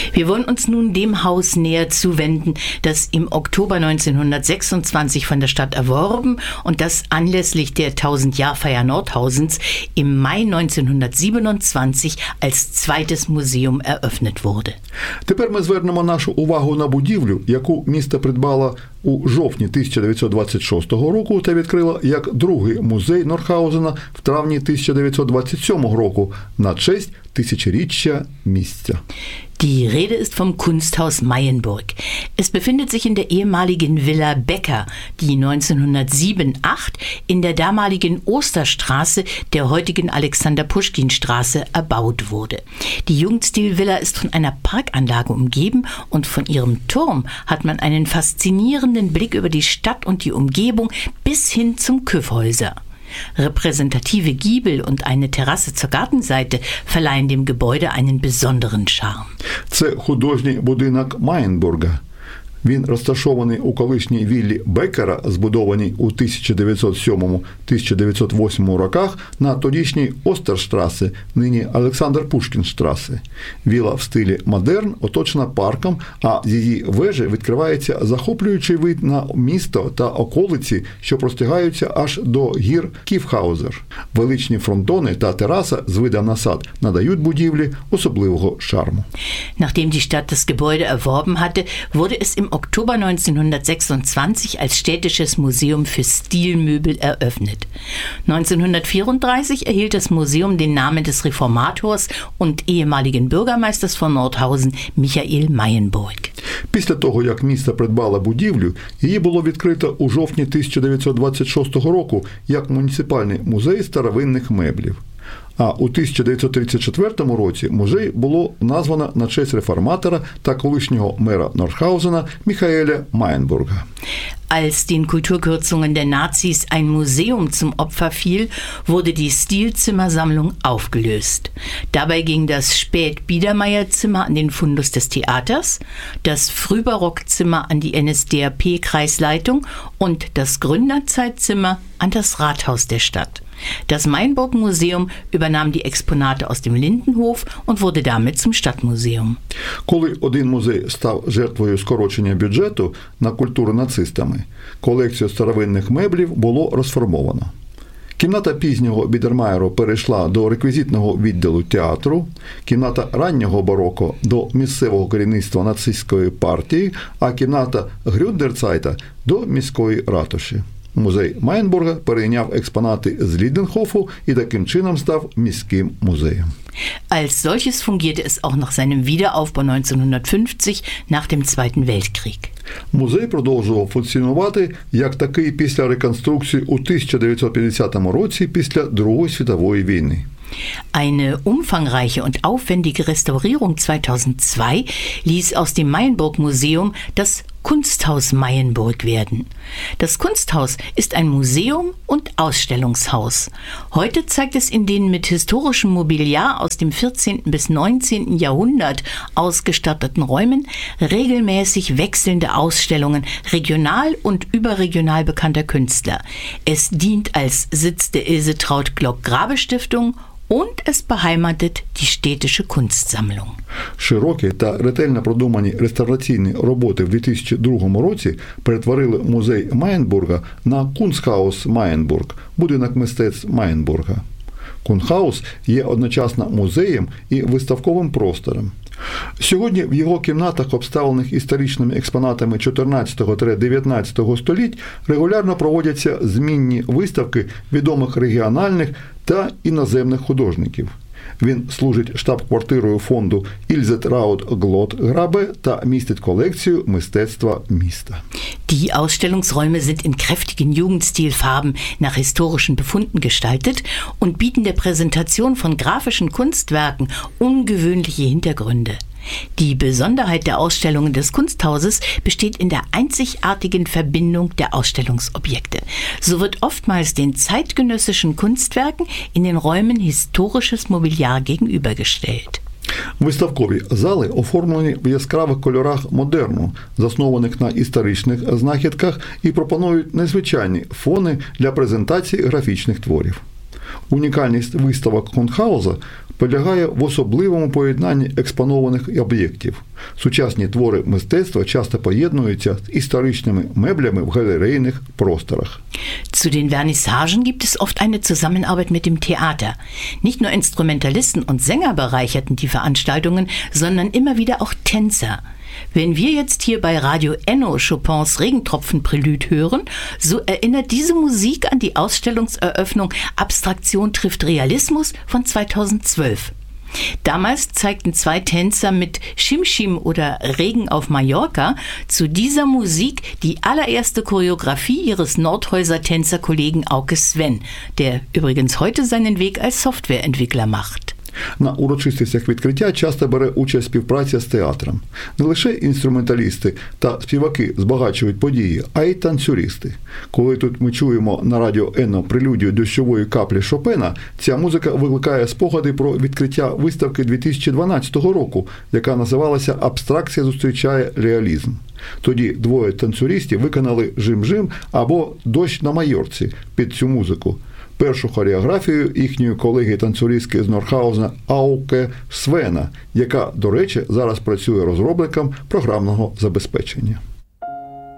Wir wollen uns nun dem Haus näher zuwenden, das im Oktober 1926 von der Stadt erworben und das anlässlich der 1000-Jahr-Feier Nordhausens im Mai 1927 als zweites Museum eröffnet wurde. Тепер ми звернемо нашу увагу на будівлю, яку місто придбало у жовтні 1926 року та відкрило як другий музей Нордхаузена в травні 1927 року на честь тисячоріччя місця. Die Rede ist vom Kunsthaus Mayenburg. Es befindet sich in der ehemaligen Villa Becker, die 1907/8 in der damaligen Osterstraße, der heutigen Alexander-Puschkin-Straße, erbaut wurde. Die Jugendstil-Villa ist von einer Parkanlage umgeben und von ihrem Turm hat man einen faszinierenden Blick über die Stadt und die Umgebung bis hin zum Kyffhäuser. Repräsentative Giebel und eine Terrasse zur Gartenseite verleihen dem Gebäude einen besonderen Charme. Це художній будинок Маєнбурга. Він розташований у колишній віллі Беккера, збудованій у 1907-1908 роках на тодішній Остерштрасе, нині Александр-Пушкін-штрасе. Вілла в стилі модерн, оточена парком, а з її вежі відкривається захоплюючий вид на місто та околиці, що простягаються аж до гір Кіфхаузер. Величні фронтони та тераса з видом на сад надають будівлі особливого шарму. Nachdem die Stadt das Gebäude erworben hatte, wurde es im Oktober 1926 als städtisches Museum für Stilmöbel eröffnet. 1934 erhielt das Museum den Namen des Reformators und ehemaligen Bürgermeisters von Nordhausen Michael Mayenburg. Після того, як місто придбало будівлю, її було відкрито у жовтні 1926 року як муніципальний музей старовинних меблів. А у 1934 році музей було названо на честь реформатора та колишнього мера Нордхаузена Michaela Mayenburga. Als den Kulturkürzungen der Nazis ein Museum zum Opfer fiel, wurde die Stilzimmersammlung aufgelöst. Dabei ging das Spät-Biedermeier-Zimmer an den Fundus des Theaters, das Frühbarockzimmer an die NSDAP-Kreisleitung und das Gründerzeitzimmer an das Rathaus der Stadt. Das Mayenburg-Museum übernahm die Exponate aus dem Lindenhof und wurde damit zum Stadtmuseum. Коли один музей став жертвою скорочення бюджету на культуру нацистами, колекцію старовинних меблів було розформовано. Кімната пізнього Бідермаєру перейшла до реквізитного відділу театру, кімната раннього бароко до місцевого керівництва нацистської партії, а кімната Грюндерцайта до міської ратуші. Музей Маєнбурга перейняв експонати з Ліденхофу і таким чином став міським музеєм. Als solches fungierte es auch nach seinem Wiederaufbau 1950 nach dem Zweiten Weltkrieg. Музей продовжував функціонувати як такий після реконструкції у 1950 році після Другої світової війни. Eine umfangreiche und aufwendige Restaurierung 2002 ließ aus dem Mayenburg-Museum das Kunsthaus Mayenburg werden. Das Kunsthaus ist ein Museum und Ausstellungshaus. Heute zeigt es in den mit historischem Mobiliar aus dem 14. bis 19. Jahrhundert ausgestatteten Räumen regelmäßig wechselnde Ausstellungen regional und überregional bekannter Künstler. Es dient als Sitz der Ilse Traut-Glock-Grabe-Stiftung und es beheimatet die städtische Kunstsammlung. Широкі та ретельно продумані реставраційні роботи в 2002 році перетворили музей Маєнбурга на Kunsthaus Mayenburg, будинок мистецтв Маєнбурга. Kunsthaus є одночасно музеєм і виставковим простором. Сьогодні в його кімнатах, обставлених історичними експонатами 14-19 століть, регулярно проводяться змінні виставки відомих регіональних та іноземних художників. Він служить штаб-квартирою фонду Ilse Traut-Glock-Grabe та містить колекцію мистецтва міста. Die Ausstellungsräume sind in kräftigen Jugendstilfarben nach historischen Befunden gestaltet und bieten der Präsentation von grafischen Kunstwerken ungewöhnliche Hintergründe. Die Besonderheit der Ausstellungen des Kunsthauses besteht in der einzigartigen Verbindung der Ausstellungsobjekte. So wird oftmals den zeitgenössischen Kunstwerken in den Räumen historisches Mobiliar gegenübergestellt. Виставкові зали оформлені в яскравих кольорах модерну, заснованих на історичних знахідках, і пропонують незвичайні фони для презентації графічних творів. Унікальність виставок Кунстхауза полягає в особливому поєднанні експонованих об'єктів. Сучасні твори мистецтва часто поєднуються з історичними меблями в галерейних просторах. Zu den Vernissagen gibt es oft eine Zusammenarbeit mit dem Theater. Nicht nur Instrumentalisten und Sänger bereicherten die Veranstaltungen, sondern immer wieder auch Tänzer. Wenn wir jetzt hier bei Radio Enno Chopins Regentropfen-Prälud hören, so erinnert diese Musik an die Ausstellungseröffnung Abstraktion trifft Realismus von 2012. Damals zeigten 2 Tänzer mit Schimschim oder Regen auf Mallorca zu dieser Musik die allererste Choreografie ihres Nordhäuser Tänzerkollegen Auke Sven, der übrigens heute seinen Weg als Softwareentwickler macht. На урочистостях відкриття часто бере участь співпраця з театром. Не лише інструменталісти та співаки збагачують події, а й танцюристи. Коли тут ми чуємо на радіо Енно прелюдію дощової каплі Шопена, ця музика викликає спогади про відкриття виставки 2012 року, яка називалася «Абстракція зустрічає реалізм». Тоді 2 танцюристів виконали «Жим-жим» або «Дощ на Майорці» під цю музику. Першу хореографію їхньої колеги-танцюристки з Нордхаузена Ауке Свена, яка, до речі, зараз працює розробником програмного забезпечення.